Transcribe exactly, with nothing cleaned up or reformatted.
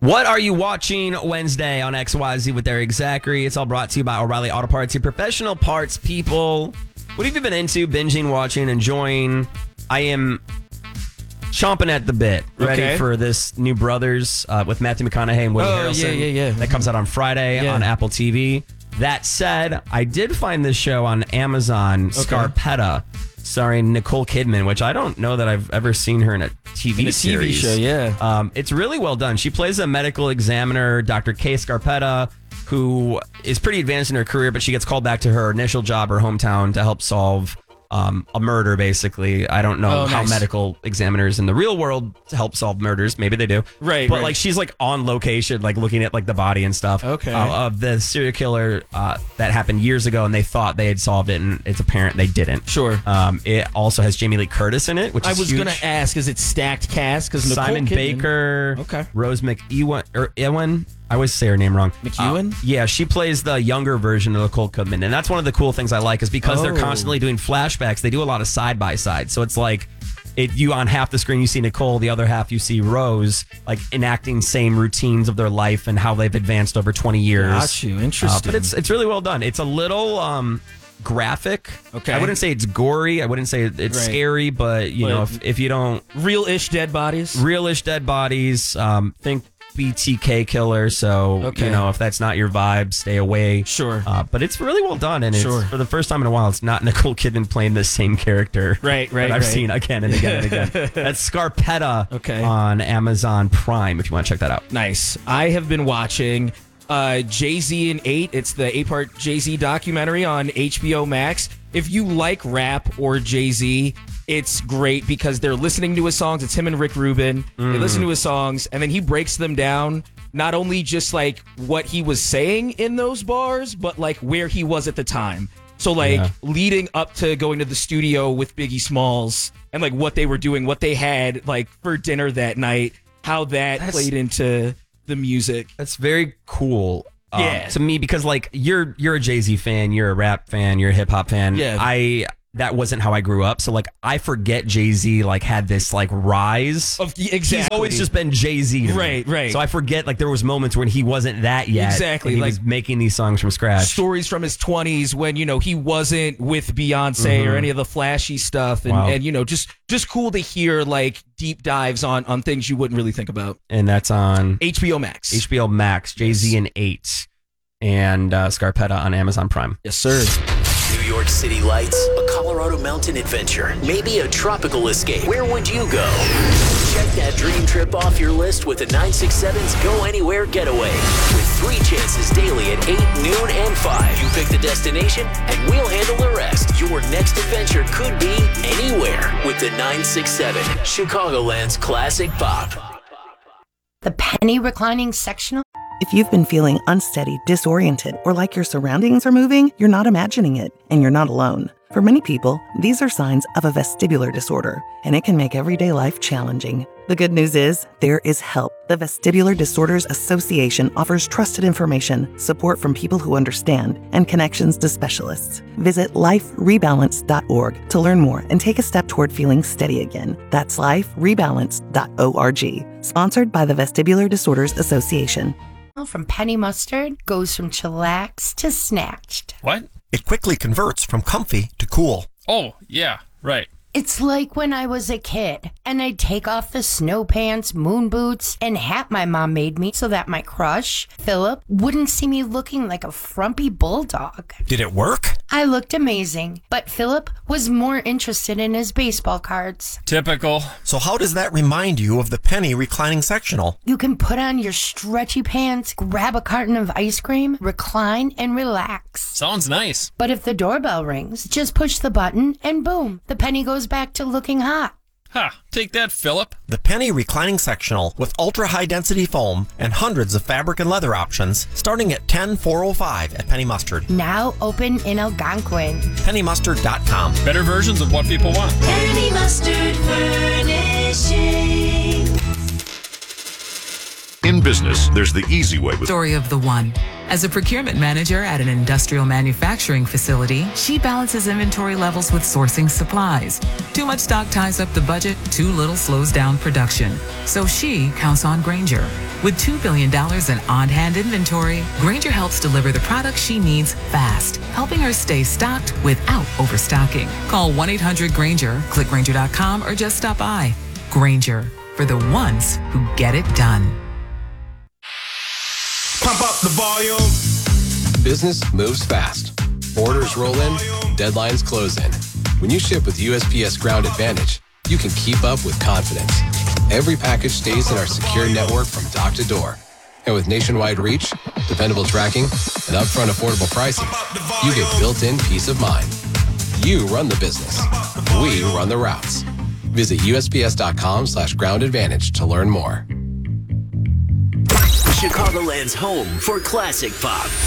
What are you watching Wednesday on X Y Z with Eric Zachary? It's all brought to you by O'Reilly Auto Parts, your professional parts people. What have you been into, binging, watching, enjoying? I am chomping at the bit, ready okay. for this new Brothers uh, with Matthew McConaughey and Woody oh, Harrelson. Yeah, yeah, yeah. That comes out on Friday yeah. on Apple T V. That said, I did find this show on Amazon, okay. Scarpetta, starring Nicole Kidman, which I don't know that I've ever seen her in a T V in a series. T V show, yeah. Um, it's really well done. She plays a medical examiner, Doctor Kay Scarpetta, who is pretty advanced in her career, but she gets called back to her initial job, her hometown, to help solve um, a murder, basically. I don't know oh, how nice. medical examiners in the real world help solve murders. Maybe they do. Right, But right. like she's like on location, like looking at like the body and stuff okay. uh, of the serial killer uh, that happened years ago, and they thought they had solved it, and it's apparent they didn't. Sure. Um, it also has Jamie Lee Curtis in it, which I is was huge. going to ask, is it stacked cast? Because Simon Kidman, Baker, okay. Rose McEwen, or Ewan. I always say her name wrong. McEwen? Uh, yeah, she plays the younger version of Nicole Kidman, and that's one of the cool things I like is because oh. they're constantly doing flashbacks. They do a lot of side by side, so it's like it. You on half the screen you see Nicole, the other half you see Rose, like enacting same routines of their life and how they've advanced over twenty years. Got you. Interesting. Uh, but it's it's really well done. It's a little um, graphic. Okay. I wouldn't say it's gory. I wouldn't say it's right. scary, but you but know, if if you don't real-ish dead bodies, real-ish dead bodies. Um, think. B T K killer, so okay. you know if that's not your vibe, stay away. Sure, uh, but it's really well done, and sure. it's for the first time in a while. It's not Nicole Kidman playing the same character, right? Right. That I've right. seen again and again and again. That's Scarpetta, okay. on Amazon Prime. If you want to check that out, nice. I have been watching uh, Jay-Z and Eight. It's the eight-part Jay-Z documentary on H B O Max. If you like rap or Jay-Z, it's great because they're listening to his songs. It's him and Rick Rubin. Mm. They listen to his songs, and then he breaks them down, not only just like what he was saying in those bars, but like where he was at the time. So like yeah. leading up to going to the studio with Biggie Smalls and like what they were doing, what they had like for dinner that night, how that that's, played into the music. That's very cool. Um, yeah. to me, because like you're you're a Jay-Z fan, you're a rap fan, you're a hip hop fan. Yeah. I that wasn't how I grew up. So like I forget Jay-Z like had this like rise. Of, exactly. He's always just been Jay-Z. Right, me. right. So I forget like there was moments when he wasn't that yet. Exactly. He like was making these songs from scratch. Stories from his twenties when, you know, he wasn't with Beyonce mm-hmm. or any of the flashy stuff. And, wow. and, you know, just just cool to hear like deep dives on, on things you wouldn't really think about. And that's on H B O Max. H B O Max, Jay-Z yes. and Eight. And uh, Scarpetta on Amazon Prime. Yes, sir. New York City lights, a Colorado mountain adventure, maybe a tropical escape. Where would you go? Check that dream trip off your list with the nine six seven's Go Anywhere Getaway. With three chances daily at eight, noon, and five. You pick the destination, and we'll handle the rest. Your next adventure could be anywhere with the nine six seven, Chicagoland's classic pop. The penny reclining sectional. If you've been feeling unsteady, disoriented, or like your surroundings are moving, you're not imagining it, and you're not alone. For many people, these are signs of a vestibular disorder, and it can make everyday life challenging. The good news is, there is help. The Vestibular Disorders Association offers trusted information, support from people who understand, and connections to specialists. Visit life rebalance dot org to learn more and take a step toward feeling steady again. That's life rebalance dot org. Sponsored by the Vestibular Disorders Association. From penny mustard goes from chillax to snatched. What? It quickly converts from comfy to cool. Oh, yeah, right. It's like when I was a kid and I'd take off the snow pants, moon boots, and hat my mom made me so that my crush, Philip, wouldn't see me looking like a frumpy bulldog. Did it work? I looked amazing, but Philip was more interested in his baseball cards. Typical. So how does that remind you of the penny reclining sectional? You can put on your stretchy pants, grab a carton of ice cream, recline, and relax. Sounds nice. But if the doorbell rings, just push the button and boom, the penny goes back to looking hot. Ha! Take that, Philip. The penny reclining sectional with ultra high density foam and hundreds of fabric and leather options, starting at ten thousand four hundred five at Penny Mustard. Now open in Algonquin. penny mustard dot com. Better versions of what people want. Penny Mustard Furnishing. In business, there's the easy way with Story of the One. As a procurement manager at an industrial manufacturing facility, she balances inventory levels with sourcing supplies. Too much stock ties up the budget, too little slows down production. So she counts on Grainger. With two billion dollars in on-hand inventory, Grainger helps deliver the products she needs fast, helping her stay stocked without overstocking. Call one eight hundred Grainger, click Grainger dot com, or just stop by. Grainger, for the ones who get it done. Pump up the volume. Business moves fast. Orders roll in, deadlines close in. When you ship with U S P S Ground Advantage, you can keep up with confidence. Every package stays in our secure network from dock to door. And with nationwide reach, dependable tracking, and upfront affordable pricing, you get built-in peace of mind. You run the business. We run the routes. Visit U S P S dot com slash ground advantage to learn more. Chicagoland's home for classic pop.